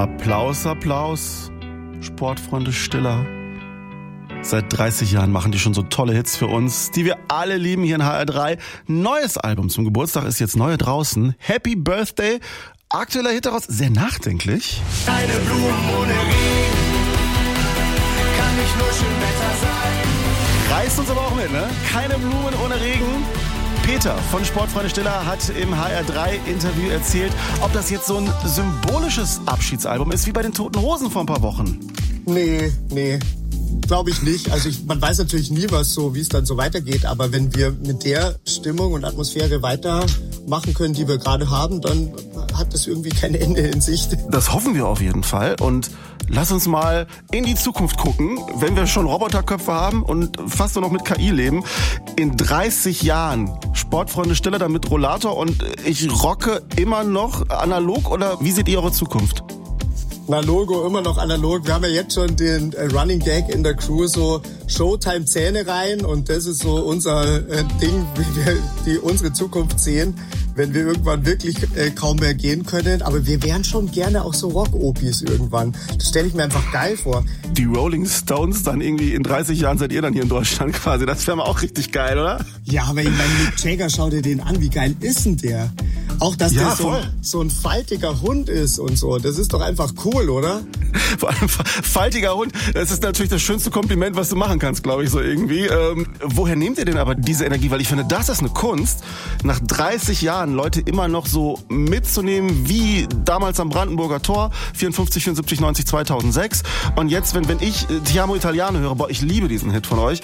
Applaus, Applaus. Sportfreunde Stiller. Seit 30 Jahren machen die schon so tolle Hits für uns, die wir alle lieben hier in HR3. Neues Album zum Geburtstag ist jetzt neu draußen. Happy Birthday. Aktueller Hit daraus, sehr nachdenklich. Keine Blumen ohne Regen, kann nicht nur schön Wetter sein. Reißt uns aber auch mit, ne? Keine Blumen ohne Regen. Peter von Sportfreunde Stiller hat im HR3-Interview erzählt, ob das jetzt so ein symbolisches Abschiedsalbum ist, wie bei den Toten Hosen vor ein paar Wochen. Nee, glaube ich nicht. Also man weiß natürlich nie, wie es dann so weitergeht, aber wenn wir mit der Stimmung und Atmosphäre weitermachen können, die wir gerade haben, dann hat das irgendwie kein Ende in Sicht. Das hoffen wir auf jeden Fall und lass uns mal in die Zukunft gucken, wenn wir schon Roboterköpfe haben und fast nur noch mit KI leben. In 30 Jahren Sportfreunde Stiller dann mit Rollator und ich rocke immer noch analog, oder wie seht ihr eure Zukunft? Na, Logo, immer noch analog. Wir haben ja jetzt schon den Running Gag in der Crew, so Showtime Zähne rein, und das ist so unser Ding, wie wir unsere Zukunft sehen, wenn wir irgendwann wirklich kaum mehr gehen können. Aber wir wären schon gerne auch so Rock-Opis irgendwann. Das stelle ich mir einfach geil vor. Die Rolling Stones dann irgendwie in 30 Jahren seid ihr dann hier in Deutschland quasi. Das wäre mal auch richtig geil, oder? Ja, aber ich meine, Mick Jagger, schau dir den an. Wie geil ist denn der? Auch, dass der so ein faltiger Hund ist und so. Das ist doch einfach cool, oder? Vor allem faltiger Hund. Das ist natürlich das schönste Kompliment, was du machen kannst, glaube ich, so irgendwie. Woher nehmt ihr denn aber diese Energie? Weil ich finde, das ist eine Kunst, nach 30 Jahren Leute immer noch so mitzunehmen, wie damals am Brandenburger Tor, 54, 74, 90, 2006. Und jetzt, wenn ich Ti amo Italiano höre, boah, ich liebe diesen Hit von euch.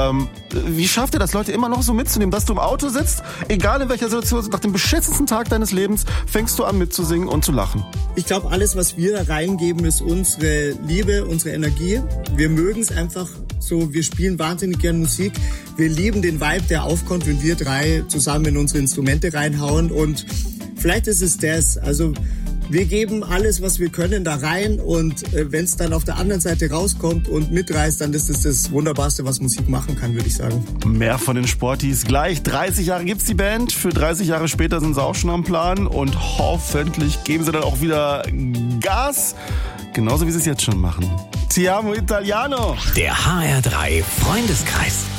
Wie schafft ihr das, Leute immer noch so mitzunehmen, dass du im Auto sitzt, egal in welcher Situation, nach dem beschissensten Tag deines Lebens, fängst du an mitzusingen und zu lachen? Ich glaube, alles, was wir da reingeben, ist unsere Liebe, unsere Energie. Wir mögen es einfach so, wir spielen wahnsinnig gern Musik. Wir lieben den Vibe, der aufkommt, wenn wir drei zusammen in unsere Instrumente reinhauen. Und vielleicht ist es das. Also wir geben alles, was wir können, da rein, und wenn es dann auf der anderen Seite rauskommt und mitreißt, dann ist es das Wunderbarste, was Musik machen kann, würde ich sagen. Mehr von den Sportis gleich. 30 Jahre gibt's die Band. Für 30 Jahre später sind sie auch schon am Plan und hoffentlich geben sie dann auch wieder Gas. Genauso wie sie es jetzt schon machen. Ti amo Italiano. Der HR3 Freundeskreis.